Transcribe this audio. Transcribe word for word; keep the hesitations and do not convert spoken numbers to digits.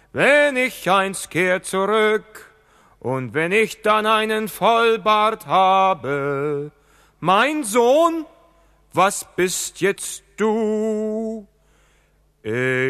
wenn ich einst kehr zurück, und wenn ich dann einen Vollbart habe. Mein Sohn, was bist jetzt du? Ich